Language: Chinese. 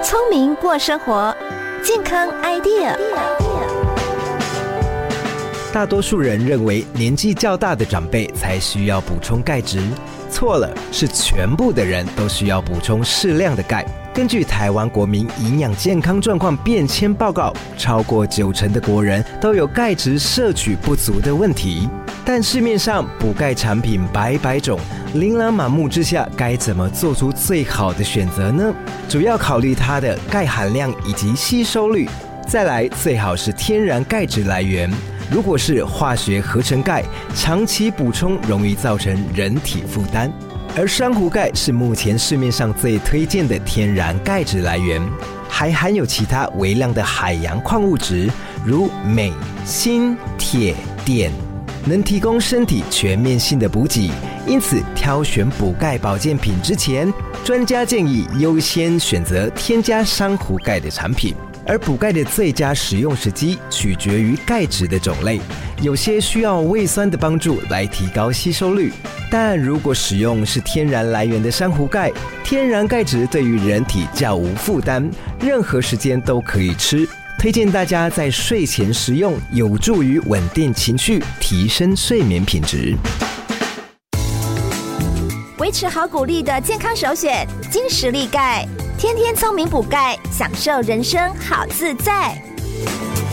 聪明过生活，健康 idea。 大多数人认为年纪较大的长辈才需要补充钙质，错了，是全部的人都需要补充适量的钙。根据台湾国民营养健康状况变迁报告，超过90%的国人都有钙质摄取不足的问题。但市面上补钙产品百百种，琳琅满目之下，该怎么做出最好的选择呢？主要考虑它的钙含量以及吸收率，再来最好是天然钙质来源。如果是化学合成钙，长期补充容易造成人体负担。而珊瑚钙是目前市面上最推荐的天然钙质来源，还含有其他微量的海洋矿物质，如镁、锌、铁、碘，能提供身体全面性的补给。因此，挑选补钙保健品之前，专家建议优先选择添加珊瑚钙的产品。而补钙的最佳使用时机取决于钙质的种类，有些需要胃酸的帮助来提高吸收率，但如果使用是天然来源的珊瑚钙，天然钙质对于人体较无负担，任何时间都可以吃。推荐大家在睡前食用，有助于稳定情绪，提升睡眠品质。 维持好骨力的健康首选，金石力钙，天天聪明补钙，享受人生好自在。